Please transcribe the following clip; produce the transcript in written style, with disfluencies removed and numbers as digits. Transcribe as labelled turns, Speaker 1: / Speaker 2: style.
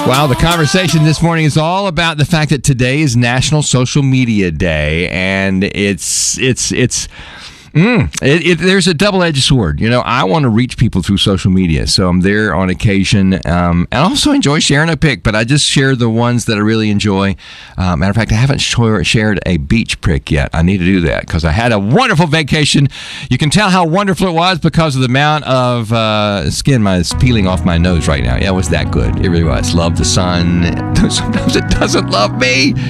Speaker 1: Well, the conversation this morning is all about the fact that today is National Social Media Day, and there's a double-edged sword. You know, I want to reach people through social media, so I'm there on occasion, and I also enjoy sharing a pic, but I just share the ones that I really enjoy. Matter of fact, I haven't shared a beach pic yet. I need to do that because I had a wonderful vacation. You can tell how wonderful it was because of the amount of skin is peeling off my nose right now. Yeah, it was that good. It really was. Love the sun. Sometimes it doesn't love me.